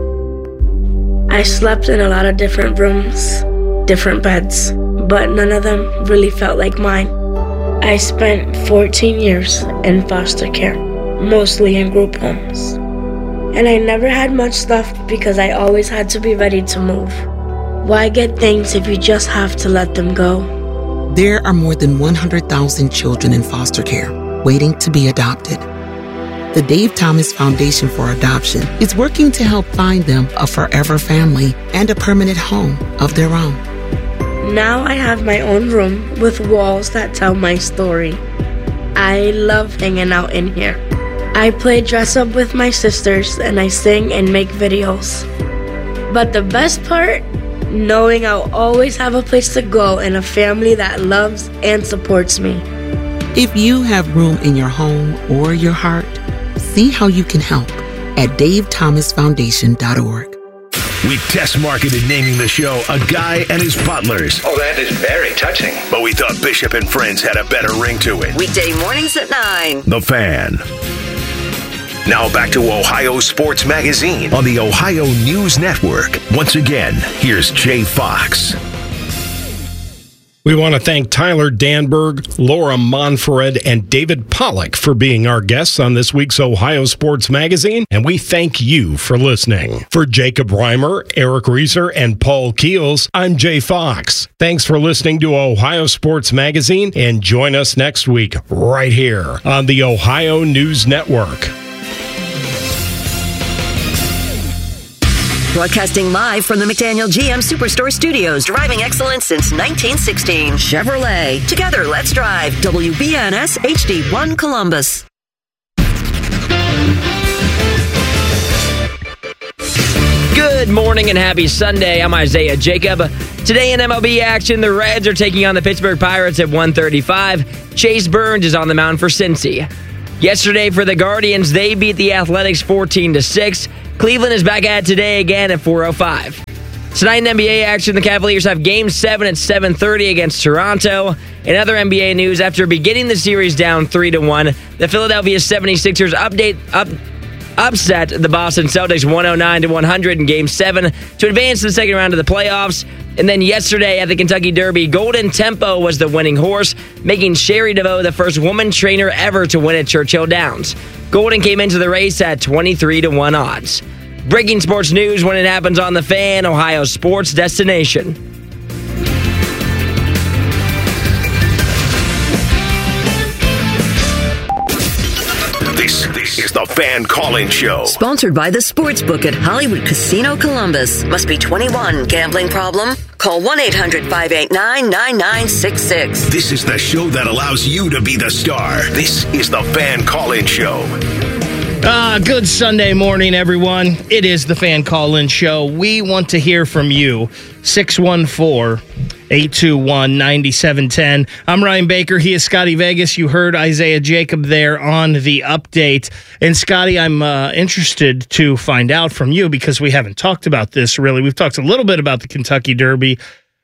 I slept in a lot of different rooms, different beds, but none of them really felt like mine. I spent fourteen years in foster care, mostly in group homes. And I never had much stuff because I always had to be ready to move. Why get things if you just have to let them go? There are more than one hundred thousand children in foster care waiting to be adopted. The Dave Thomas Foundation for Adoption is working to help find them a forever family and a permanent home of their own. Now I have my own room with walls that tell my story. I love hanging out in here. I play dress up with my sisters and I sing and make videos. But the best part? Knowing I'll always have a place to go and a family that loves and supports me. If you have room in your home or your heart, see how you can help at dave thomas foundation dot org. We test marketed naming the show A Guy and His Butlers. Oh, that is very touching. But we thought Bishop and Friends had a better ring to it. Weekday mornings at nine. The Fan. Now back to Ohio Sports Magazine on the Ohio News Network. Once again, here's Jay Fox. We want to thank Tyler Danberg, Laura Monfred, and David Pollock for being our guests on this week's Ohio Sports Magazine, and we thank you for listening. For Jacob Reimer, Eric Reeser, and Paul Keels, I'm Jay Fox. Thanks for listening to Ohio Sports Magazine, and join us next week right here on the Ohio News Network. Broadcasting live from the McDaniel G M Superstore Studios, driving excellence since nineteen sixteen. Chevrolet. Together, let's drive. W B N S H D one Columbus. Good morning and happy Sunday. I'm Isaiah Jacob. Today in M L B action, the Reds are taking on the Pittsburgh Pirates at one thirty-five. Chase Burns is on the mound for Cincy. Yesterday for the Guardians, they beat the Athletics fourteen to six. Cleveland is back at it today again at four oh five. Tonight in N B A action, the Cavaliers have Game seven at seven thirty against Toronto. In other N B A news, after beginning the series down three to one, the Philadelphia seventy-sixers update up upset the Boston Celtics one oh nine to one hundred in Game seven to advance to the second round of the playoffs. And then yesterday at the Kentucky Derby, Golden Tempo was the winning horse, making Sherry DeVoe the first woman trainer ever to win at Churchill Downs. Golden came into the race at twenty-three to one odds. Breaking sports news when it happens on The Fan, Ohio sports destination. This, this is the Fan Call-In Show. Sponsored by the Sportsbook at Hollywood Casino Columbus. Must be twenty-one. Gambling problem? Call one eight hundred five eight nine nine nine six six. This is the show that allows you to be the star. This is the Fan Call-In Show. Uh, good Sunday morning, everyone. It is the Fan Call-In Show. We want to hear from you. six one four, eight two one, nine seven one zero. I'm Ryan Baker. He is Scotty Vegas. You heard Isaiah Jacob there on the update. And Scotty, I'm uh, interested to find out from you because we haven't talked about this really. We've talked a little bit about the Kentucky Derby.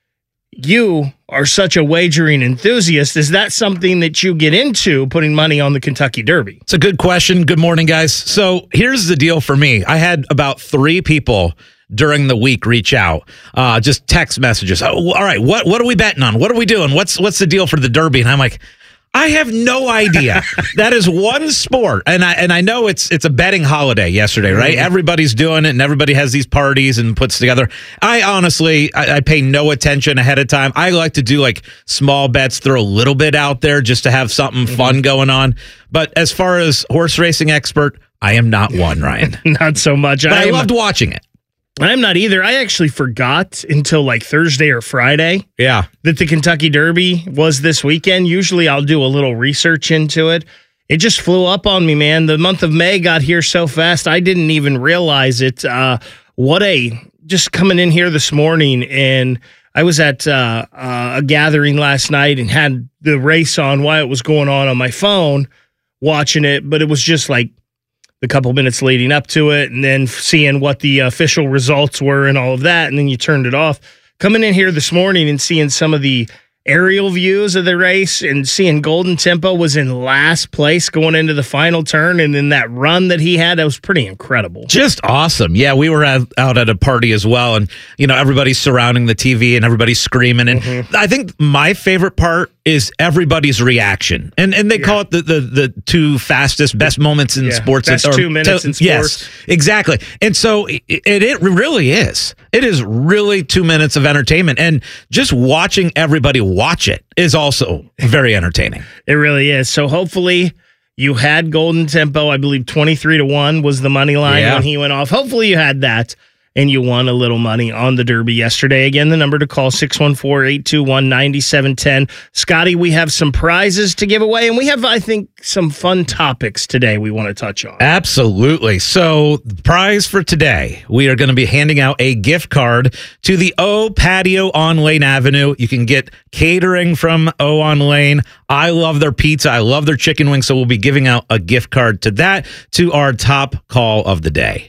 You are such a wagering enthusiast. Is that something that you get into, putting money on the Kentucky Derby? It's a good question. Good morning, guys. So here's the deal for me. I had about three people during the week reach out, uh, just text messages. Oh, all right, what what are we betting on? What are we doing? What's what's the deal for the Derby? And I'm like, I have no idea. That is one sport, and I and I know it's it's a betting holiday yesterday, right? Mm-hmm. Everybody's doing it, and everybody has these parties and puts together. I honestly, I, I pay no attention ahead of time. I like to do like small bets, throw a little bit out there just to have something mm-hmm. fun going on. But as far as horse racing expert, I am not one, Ryan. Not so much. But I, I loved watching it. I'm not either. I actually forgot until like Thursday or Friday. Yeah. That the Kentucky Derby was this weekend. Usually I'll do a little research into it. It just flew up on me, man. The month of May got here so fast. I didn't even realize it. Uh, what a, just coming in here this morning, and I was at uh, uh, a gathering last night and had the race on while it was going on on my phone, watching it. But it was just like, the couple minutes leading up to it, and then seeing what the official results were and all of that, and then you turned it off. Coming in here this morning and seeing some of the aerial views of the race and seeing Golden Tempo was in last place going into the final turn, and then that run that he had, that was pretty incredible. Just awesome. Yeah, we were at, out at a party as well, and you know everybody's surrounding the T V and everybody's screaming, and mm-hmm. I think my favorite part is everybody's reaction, and and they yeah. call it the, the the two fastest best moments in yeah. sports. Best or, two minutes to, in sports. Yes, exactly. And so it, it it really is. It is really two minutes of entertainment, and just watching everybody watch it is also very entertaining. It really is. So hopefully you had Golden Tempo. I believe twenty-three to one was the money line yeah. when he went off. Hopefully you had that, and you won a little money on the Derby yesterday. Again, the number to call, six one four, eight two one, nine seven one zero. Scotty, we have some prizes to give away, and we have, I think, some fun topics today we want to touch on. Absolutely. So the prize for today, we are going to be handing out a gift card to the O Patio on Lane Avenue. You can get catering from O on Lane. I love their pizza. I love their chicken wings, so we'll be giving out a gift card to that, to our top call of the day.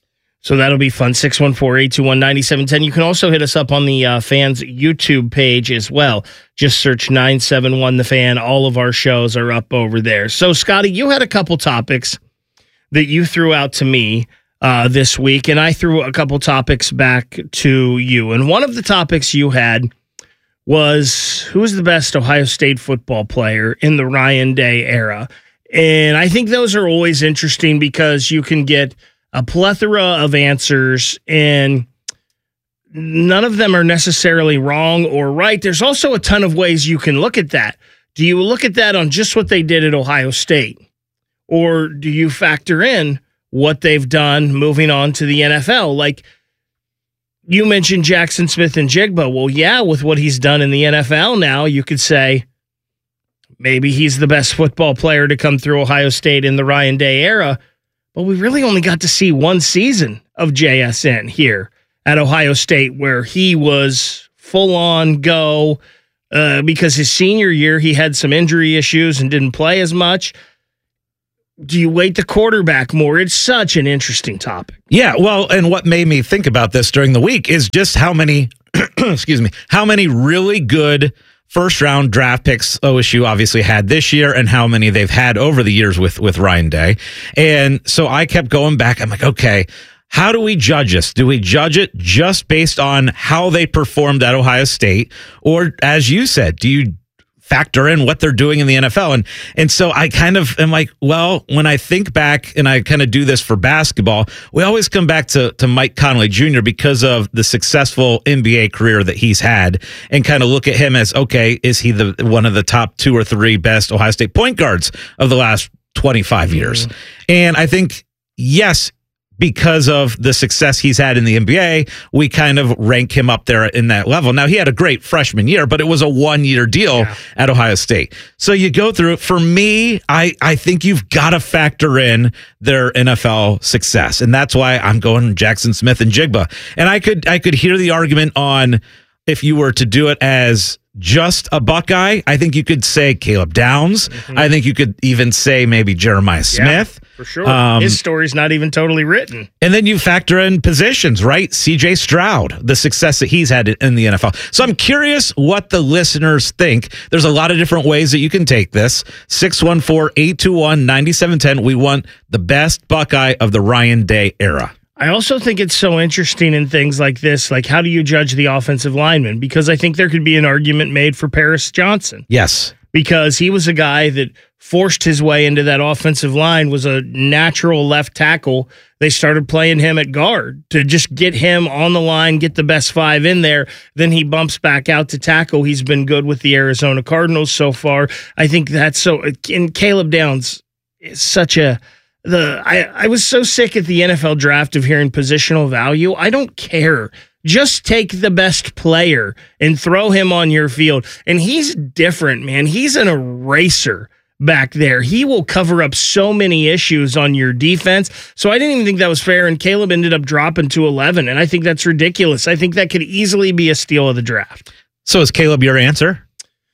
So that'll be fun. six one four, eight two one, nine seven one zero. You can also hit us up on the uh, Fans YouTube page as well. Just search nine seven one The Fan. All of our shows are up over there. So, Scotty, you had a couple topics that you threw out to me uh, this week, and I threw a couple topics back to you. And one of the topics you had was, who is the best Ohio State football player in the Ryan Day era? And I think those are always interesting because you can get a plethora of answers, and none of them are necessarily wrong or right. There's also a ton of ways you can look at that. Do you look at that on just what they did at Ohio State? Or do you factor in what they've done moving on to the N F L? Like you mentioned Jackson Smith-Njigba. Well, yeah, with what he's done in the N F L now, you could say maybe he's the best football player to come through Ohio State in the Ryan Day era. But we really only got to see one season of J S N here at Ohio State where he was full on go uh, because his senior year he had some injury issues and didn't play as much. Do you weight the quarterback more? It's such an interesting topic. Yeah, well, and what made me think about this during the week is just how many, excuse me, how many really good first round draft picks O S U obviously had this year and how many they've had over the years with, with Ryan Day. And so I kept going back. I'm like, okay, how do we judge this? Do we judge it just based on how they performed at Ohio State? Or as you said, do you factor in what they're doing in the N F L? And and so I kind of am like, well, when I think back and I kind of do this for basketball, we always come back to, to Mike Conley Junior because of the successful N B A career that he's had and kind of look at him as, okay, is he the one of the top two or three best Ohio State point guards of the last twenty-five years? Mm-hmm. And I think, yes, because of the success he's had in the N B A, we kind of rank him up there in that level. Now, he had a great freshman year, but it was a one-year deal yeah. at Ohio State. So you go through it. For me, I, I think you've got to factor in their N F L success, and that's why I'm going Jackson Smith-Njigba. And I could I could hear the argument on if you were to do it as just a Buckeye, I think you could say Caleb Downs. Mm-hmm. I think you could even say maybe Jeremiah Smith. Yeah, for sure. Um, His story's not even totally written. And then you factor in positions, right? C J Stroud, the success that he's had in the N F L. So I'm curious what the listeners think. There's a lot of different ways that you can take this. six one four, eight two one, nine seven one zero. We want the best Buckeye of the Ryan Day era. I also think it's so interesting in things like this, like how do you judge the offensive lineman? Because I think there could be an argument made for Paris Johnson. Yes. Because he was a guy that forced his way into that offensive line, was a natural left tackle. They started playing him at guard to just get him on the line, get the best five in there. Then he bumps back out to tackle. He's been good with the Arizona Cardinals so far. I think that's so, and Caleb Downs is such a, The I, I was so sick at the N F L draft of hearing positional value. I don't care. Just take the best player and throw him on your field. And he's different, man. He's an eraser back there. He will cover up so many issues on your defense. So I didn't even think that was fair. And Caleb ended up dropping to eleven. And I think that's ridiculous. I think that could easily be a steal of the draft. So is Caleb your answer?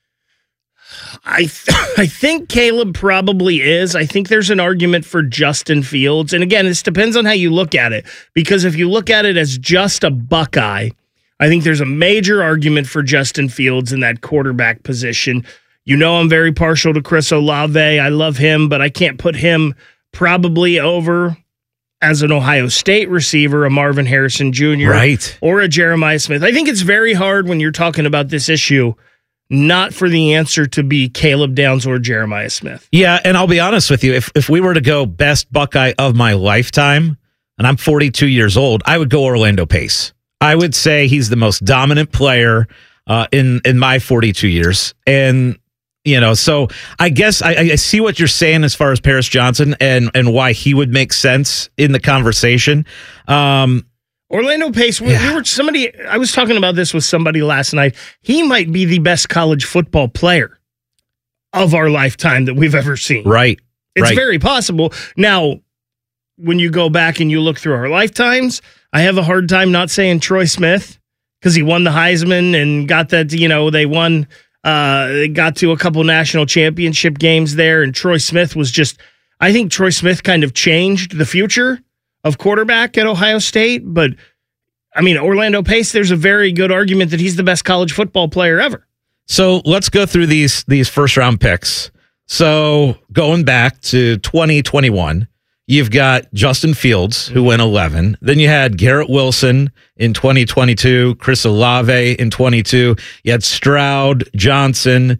I th- I think Caleb probably is. I think there's an argument for Justin Fields. And again, this depends on how you look at it. Because if you look at it as just a Buckeye, I think there's a major argument for Justin Fields in that quarterback position. You know I'm very partial to Chris Olave. I love him, but I can't put him probably over as an Ohio State receiver, a Marvin Harrison Junior Right. Or a Jeremiah Smith. I think it's very hard when you're talking about this issue not for the answer to be Caleb Downs or Jeremiah Smith. Yeah, and I'll be honest with you. If if we were to go best Buckeye of my lifetime, and I'm forty-two years old, I would go Orlando Pace. I would say he's the most dominant player uh, in, in my forty-two years. And, you know, so I guess I, I see what you're saying as far as Paris Johnson and, and why he would make sense in the conversation. Um Orlando Pace, we, yeah. we were somebody, I was talking about this with somebody last night. He might be the best college football player of our lifetime that we've ever seen. Right. It's right. very possible. Now, when you go back and you look through our lifetimes, I have a hard time not saying Troy Smith because he won the Heisman and got that, you know, they won, uh, they got to a couple national championship games there. And Troy Smith was just, I think Troy Smith kind of changed the future of quarterback at Ohio State, but I mean, Orlando Pace, there's a very good argument that he's the best college football player ever. So let's go through these these first round picks. So going back to twenty twenty-one, You've got Justin Fields, who went eleven. Then you had Garrett Wilson in twenty twenty-two, Chris Olave in twenty-two. You had Stroud, Johnson,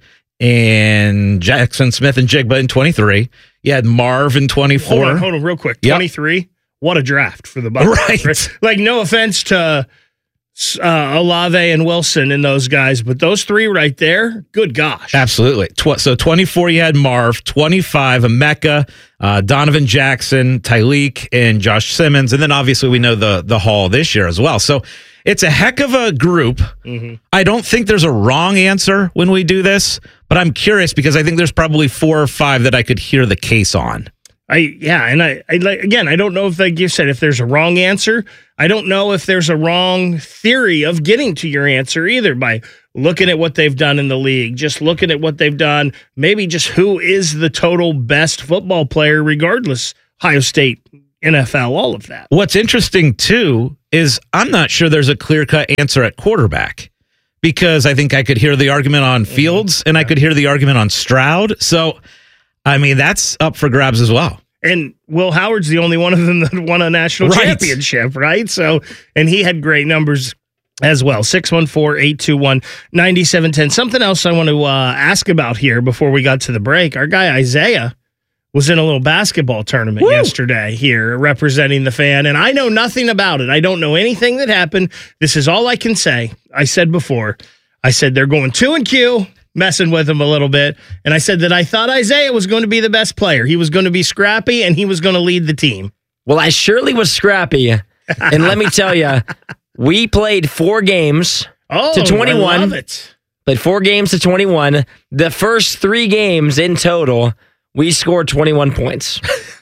and Jackson Smith and Jigba in twenty-three. You had Marv in twenty-four. Hold on, hold on real quick. Yep. twenty-three? What a draft for the Bucs. Right. Like, no offense to uh, Olave and Wilson and those guys, but those three right there, good gosh. Absolutely. Tw- so twenty-four, you had Marv. twenty-five, Emeka, uh, Donovan Jackson, Tyleek, and Josh Simmons. And then obviously we know the, the Hall this year as well. So it's a heck of a group. Mm-hmm. I don't think there's a wrong answer when we do this, but I'm curious because I think there's probably four or five that I could hear the case on. I yeah, and I, I like again, I don't know if like you said, if there's a wrong answer. I don't know if there's a wrong theory of getting to your answer either by looking at what they've done in the league, just looking at what they've done, maybe just who is the total best football player, regardless, Ohio State, N F L, all of that. What's interesting too is I'm not sure there's a clear-cut answer at quarterback because I think I could hear the argument on Fields and I could hear the argument on Stroud. So, I mean, that's up for grabs as well. And Will Howard's the only one of them that won a national Right. championship, right? So, and he had great numbers as well. six one four, eight two one, nine seven one zero. Something else I want to uh, ask about here before we got to the break. Our guy Isaiah was in a little basketball tournament Woo! yesterday here representing the Fan, and I know nothing about it. I don't know anything that happened. This is all I can say. I said before, I said they're going two and Q, messing with him a little bit, and I said that I thought Isaiah was going to be the best player. He was going to be scrappy, and he was going to lead the team. Well, I surely was scrappy, and let me tell you, we played four games oh, to twenty-one. I love it. Played four games to twenty-one. The first three games in total, we scored twenty-one points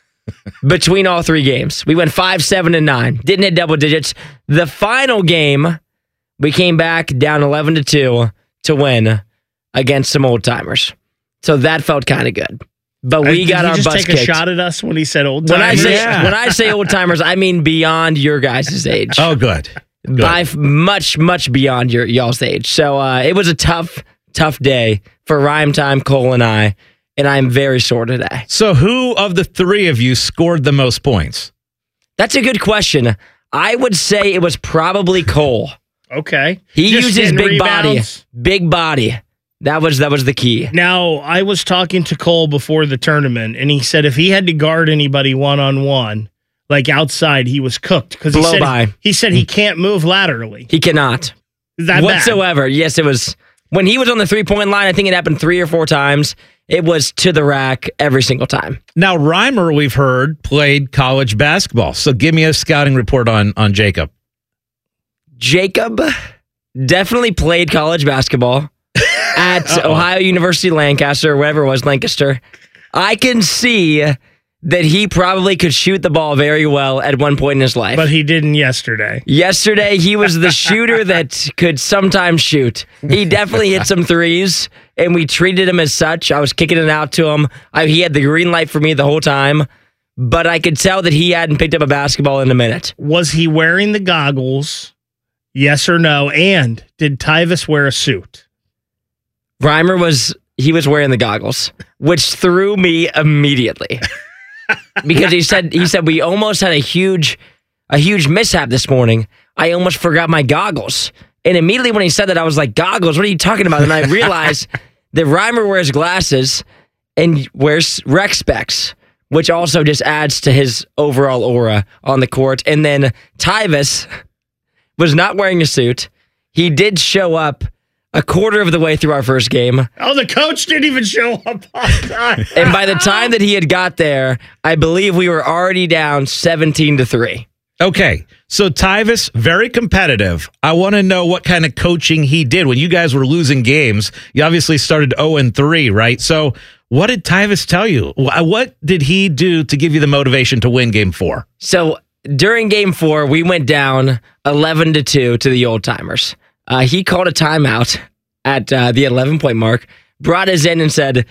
between all three games. We went five, seven, and nine. Didn't hit double digits. The final game, we came back down eleven to two to win against some old timers. So that felt kind of good. But we Uh, got did our he just butts take kicked. a shot at us when he said old When I timers? say when I say old timers, I mean beyond your guys' age. Oh, good. Good. By f- much, much beyond your y'all's age. So uh, it was a tough, tough day for Rhyme Time, Cole, and I, and I'm very sore today. So who of the three of you scored the most points? That's a good question. I would say it was probably Cole. Okay. He Just used his getting big rebounds? body. Big body. That was that was the key. Now, I was talking to Cole before the tournament, and he said if he had to guard anybody one-on-one, like outside, he was cooked. Because he Blow said, by. he said he can't move laterally. He cannot. Is that bad? whatsoever. Yes, it was. When he was on the three-point line, I think it happened three or four times. It was to the rack every single time. Now, Reimer, we've heard, played college basketball. So give me a scouting report on, on Jacob. Jacob definitely played college basketball at Uh-oh. Ohio University Lancaster, or whatever it was, Lancaster. I can see that he probably could shoot the ball very well at one point in his life. But he didn't yesterday. Yesterday, he was the shooter that could sometimes shoot. He definitely hit some threes, and we treated him as such. I was kicking it out to him. I, he had the green light for me the whole time, but I could tell that he hadn't picked up a basketball in a minute. Was he wearing the goggles? Yes or no? And did Tyvis wear a suit? Reimer was, he was wearing the goggles, which threw me immediately. Because he said he said we almost had a huge a huge mishap this morning. I almost forgot my goggles. And immediately when he said that, I was like, goggles? What are you talking about? And I realized that Reimer wears glasses and wears rec specs, which also just adds to his overall aura on the court. And then Tyvis was not wearing a suit. He did show up a quarter of the way through our first game. Oh, the coach didn't even show up on time. And by the time that he had got there, I believe we were already down seventeen to three. Okay, so Tyvis, very competitive. I want to know what kind of coaching he did when you guys were losing games. You obviously started oh and three, right? So what did Tyvis tell you? What did he do to give you the motivation to win game four? So during game four, we went down eleven to two to the old timers. Uh, he called a timeout at uh, the eleven point mark, brought us in and said,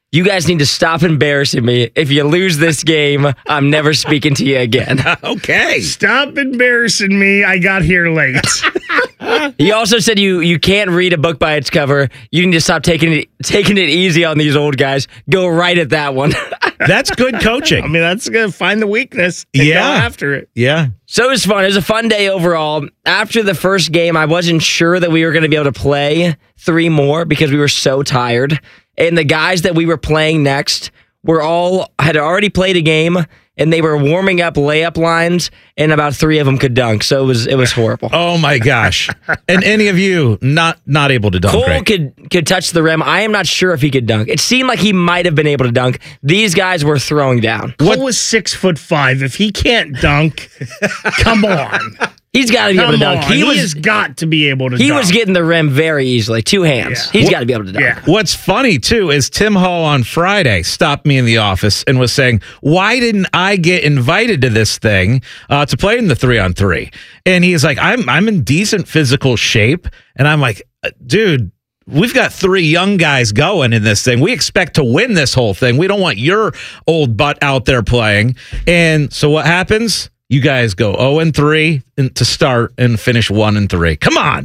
You guys need to stop embarrassing me. If you lose this game, I'm never speaking to you again. Okay. Stop embarrassing me. I got here late. He also said you you can't read a book by its cover. You need to stop taking it taking it easy on these old guys. Go right at that one. That's good coaching. I mean, that's going to find the weakness and Yeah. go after it. Yeah. So it was fun. It was a fun day overall. After the first game, I wasn't sure that we were going to be able to play three more because we were so tired. And the guys that we were playing next were all had already played a game, and they were warming up layup lines, and about three of them could dunk. So it was it was horrible. Oh my gosh! And any of you not not able to dunk? Cole right? could could touch the rim. I am not sure if he could dunk. It seemed like he might have been able to dunk. These guys were throwing down. Cole was six foot five. If he can't dunk, come on. He's got to be Come able to dunk. on. He, He was has got to be able to He dunk. was getting the rim very easily, two hands. Yeah. He's got to be able to dunk. What's funny too is Tim Hall on Friday stopped me in the office and was saying, "Why didn't I get invited to this thing uh, to play in the three on three?" And he's like, "I'm I'm in decent physical shape," and I'm like, "Dude." We've got three young guys going in this thing. We expect to win this whole thing. We don't want your old butt out there playing. And so what happens? You guys go oh and three to start and finish one and three. Come on.